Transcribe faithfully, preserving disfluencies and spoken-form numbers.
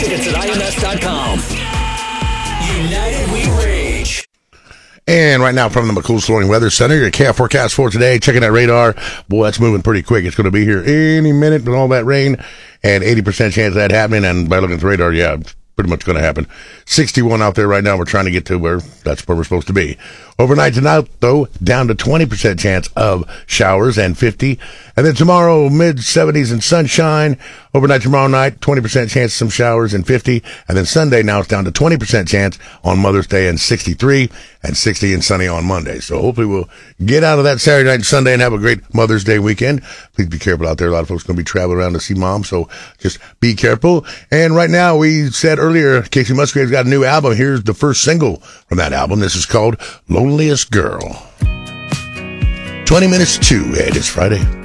Tickets at I M S dot com. United We Rage. And right now from the McCool Flooring Weather Center, your K F forecast for today. Checking that radar. Boy, that's moving pretty quick. It's going to be here any minute with all that rain and eighty percent chance of that happening. And by looking at the radar, yeah, it's pretty much going to happen. sixty-one out there right now. We're trying to get to where that's where we're supposed to be. Overnight tonight, though, down to twenty percent chance of showers and fifty. And then tomorrow, mid seventies and sunshine. Overnight tomorrow night, twenty percent chance of some showers and fifty. And then Sunday, now it's down to twenty percent chance on Mother's Day and sixty-three, and sixty and sunny on Monday. So hopefully we'll get out of that Saturday night and Sunday and have a great Mother's Day weekend. Please be careful out there. A lot of folks are going to be traveling around to see Mom, so just be careful. And right now, we said earlier, Casey Musgrave's got a new album. Here's the first single from that album. This is called Loneliest Girl. twenty minutes to, and it's Friday.